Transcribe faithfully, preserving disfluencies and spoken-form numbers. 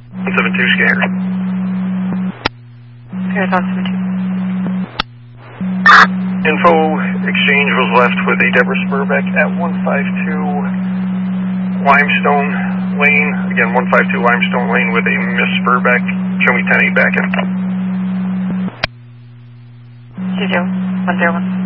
one seven two scanner. Here's one seven two. Info exchange was left with a Deborah Spurbeck at one five two Limestone Lane. Again, one five two Limestone Lane with a Miss Spurbeck. Show me ten eight back in. two zero one zero one.